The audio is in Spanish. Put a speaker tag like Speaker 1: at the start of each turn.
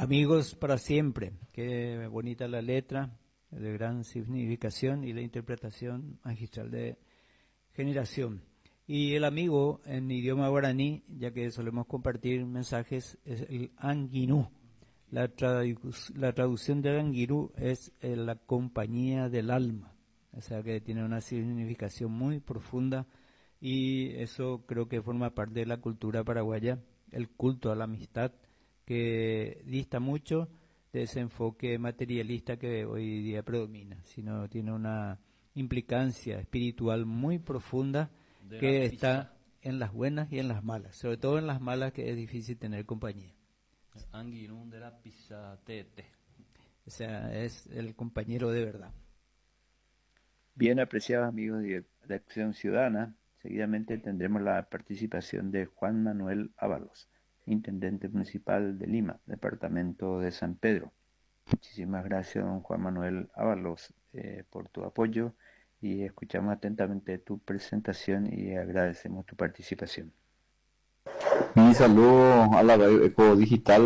Speaker 1: Amigos para siempre, qué bonita la letra, de gran significación y la interpretación magistral de generación. Y el amigo en idioma guaraní, ya que solemos compartir mensajes, es el anguinú. La traducción del anguirú es la compañía del alma, o sea que tiene una significación muy profunda y eso creo que forma parte de la cultura paraguaya, el culto a la amistad, que dista mucho de ese enfoque materialista que hoy día predomina, sino tiene una implicancia espiritual muy profunda que está en las buenas y en las malas, sobre todo en las malas que es difícil tener compañía.
Speaker 2: Anguinum de la Pisatete.
Speaker 1: O sea, es el compañero de verdad.
Speaker 3: Bien apreciados amigos de Acción Ciudadana, seguidamente tendremos la participación de Juan Manuel Ábalos, Intendente Municipal de Lima, Departamento de San Pedro. Muchísimas gracias, don Juan Manuel Ábalos, por tu apoyo y escuchamos atentamente tu presentación y agradecemos tu participación.
Speaker 4: Mi saludo a la radio Eco Digital.